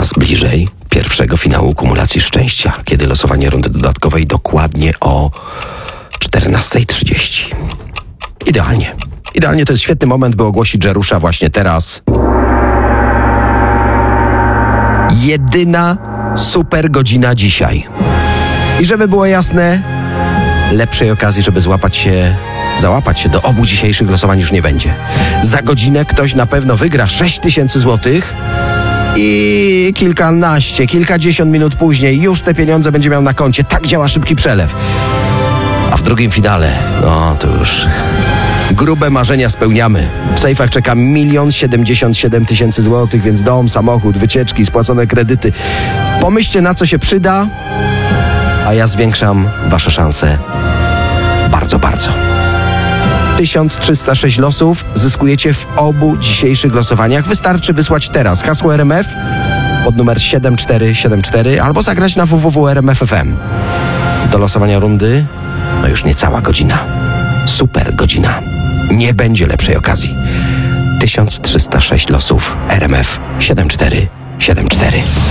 coraz bliżej pierwszego finału kumulacji szczęścia, kiedy losowanie rundy dodatkowej dokładnie o 14:30. Idealnie. Idealnie to jest świetny moment, by ogłosić, że rusza właśnie teraz jedyna super godzina dzisiaj. I żeby było jasne, lepszej okazji, żeby załapać się do obu dzisiejszych losowań już nie będzie. Za godzinę ktoś na pewno wygra 6000 złotych i kilkadziesiąt minut później już te pieniądze będzie miał na koncie. Tak działa szybki przelew. A w drugim finale, no to już grube marzenia spełniamy. W sejfach czeka 1 077 000 złotych, więc dom, samochód, wycieczki, spłacone kredyty. Pomyślcie, na co się przyda, a ja zwiększam wasze szanse bardzo, bardzo. 1306 losów zyskujecie w obu dzisiejszych losowaniach. Wystarczy wysłać teraz hasło RMF pod numer 7474 albo zagrać na www.rmf.fm. Do losowania rundy no już niecała godzina. Super godzina. Nie będzie lepszej okazji. 1306 losów RMF 7474.